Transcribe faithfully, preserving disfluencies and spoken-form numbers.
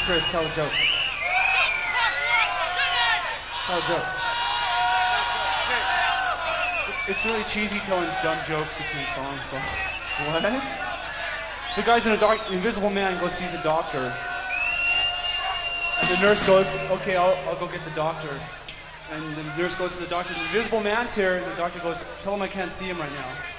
Chris, tell a joke. Tell a joke. It's really cheesy telling dumb jokes between songs, so. What? So the guy's in a dark, the invisible man goes sees a doctor. And the nurse goes, okay, I'll, I'll go get the doctor. And the nurse goes to the doctor, the invisible man's here, and the doctor goes, tell him I can't see him right now.